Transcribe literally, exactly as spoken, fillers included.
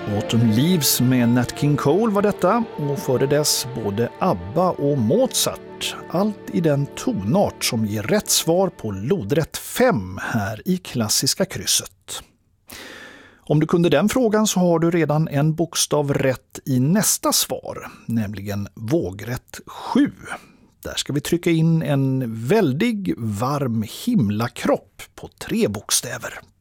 Autumn Leaves med Nat King Cole var detta, och före dess både ABBA och Mozart. Allt i den tonart som ger rätt svar på lodrätt fem här i klassiska krysset. Om du kunde den frågan så har du redan en bokstav rätt i nästa svar, nämligen vågrätt sju. Där ska vi trycka in en väldig varm himlakropp på tre bokstäver.